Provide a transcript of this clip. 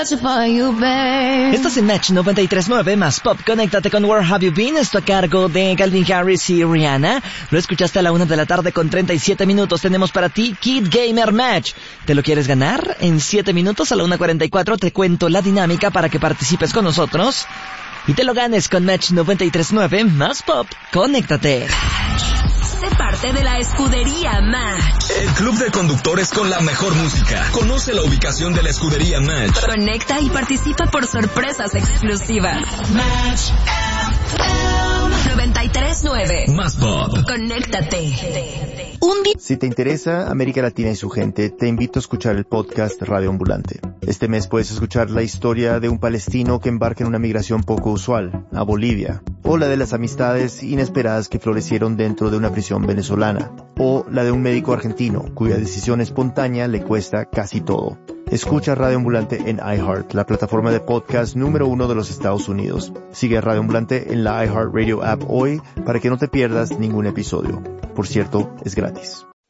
Estás en Match 93.9 más Pop. Conéctate con Where Have You Been. Esto a cargo de Calvin Harris y Rihanna. Lo escuchaste a la 1 de la tarde con 37 minutos. Tenemos para ti Kid Gamer Match. ¿Te lo quieres ganar? En 7 minutos a la 1:44 te cuento la dinámica para que participes con nosotros y te lo ganes con Match 93.9 más Pop. Conéctate. Sé parte de la escudería Match. El club de conductores con la mejor música. Conoce la ubicación de la escudería Match. Conecta y participa por sorpresas exclusivas. Match FM 93.9 Más Pop. Conéctate. Si te interesa América Latina y su gente, te invito a escuchar el podcast Radio Ambulante. Este mes puedes escuchar la historia de un palestino que embarca en una migración poco usual, a Bolivia, o la de las amistades inesperadas que florecieron dentro de una prisión venezolana, o la de un médico argentino cuya decisión espontánea le cuesta casi todo. Escucha Radio Ambulante en iHeart, la plataforma de podcast número 1 de los Estados Unidos. Sigue a Radio Ambulante en la iHeart Radio app hoy para que no te pierdas ningún episodio. Por cierto, es gratis.